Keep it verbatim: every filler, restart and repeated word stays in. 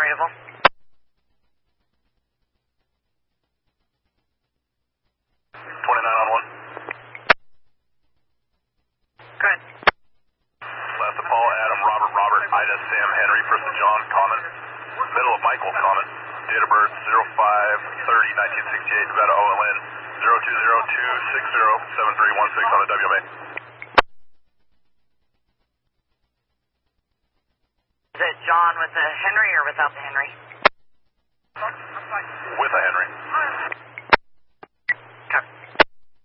readable. twenty-nine on one. Good. Last of Paul, Adam, Robert, Robert, Ida, Sam, Henry, first of John, common. Middle of Michael, common. Date of birth, zero five thirty nineteen sixty-eight, Nevada O L N, zero two zero two six zero seven three one six on the W M A. Is it John with the Henry or without the Henry? With a Henry.